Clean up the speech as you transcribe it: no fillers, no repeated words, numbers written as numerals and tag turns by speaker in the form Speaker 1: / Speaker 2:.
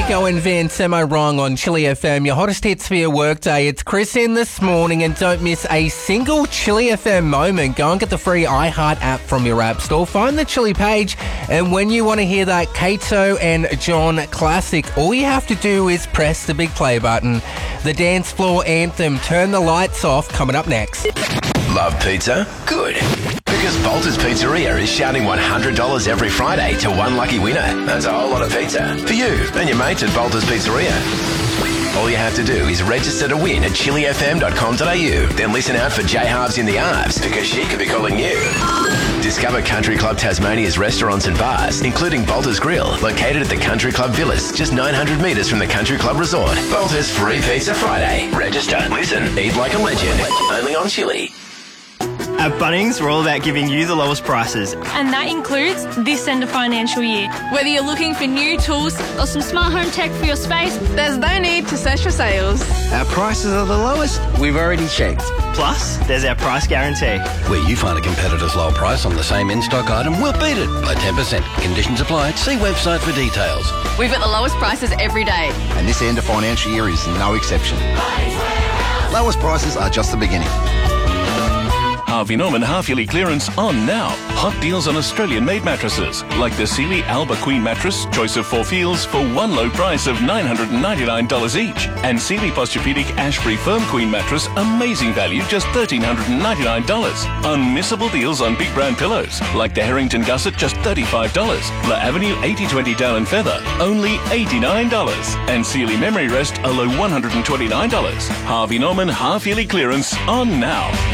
Speaker 1: going Van Simo Wrong on Chili FM, your hottest hits for your workday. It's Chris in this morning, and don't miss a single Chili FM moment. Go and get the free iHeart app from your app store. Find the Chili page, and when you want to hear that Kato and John classic, all you have to do is press the big play button. The dance floor anthem, Turn the Lights Off, coming up next.
Speaker 2: Love pizza? Good. Because Bolter's Pizzeria is shouting $100 every Friday to one lucky winner. That's a whole lot of pizza for you and your mates at Bolter's Pizzeria. All you have to do is register to win at chilifm.com.au. Then listen out for J Halves in the Arves, because she could be calling you. Discover Country Club Tasmania's restaurants and bars, including Bolter's Grill, located at the Country Club Villas, just 900 metres from the Country Club Resort. Bolter's Free Pizza Friday. Register, listen, eat like a legend. Only on Chili.
Speaker 3: At Bunnings, we're all about giving you the lowest prices.
Speaker 4: And that includes this end of financial year.
Speaker 5: Whether you're looking for new tools or some smart home tech for your space, there's no need to search for sales.
Speaker 6: Our prices are the lowest. We've already checked.
Speaker 3: Plus, there's our price guarantee.
Speaker 7: Where you find a competitor's low price on the same in-stock item, we'll beat it by 10%. Conditions apply. See website for details.
Speaker 5: We've got the lowest prices every day.
Speaker 6: And this end of financial year is no exception. Lowest prices are just the beginning.
Speaker 8: Harvey Norman half-yearly clearance on now. Hot deals on Australian-made mattresses, like the Sealy Alba Queen mattress, choice of 4 feels, for one low price of $999 each. And Sealy Posturepedic Ashbury Firm Queen mattress, amazing value, just $1,399. Unmissable deals on big brand pillows, like the Harrington Gusset, just $35. La Avenue 8020 Down and Feather, only $89. And Sealy Memory Rest, a low $129. Harvey Norman half-yearly clearance on now.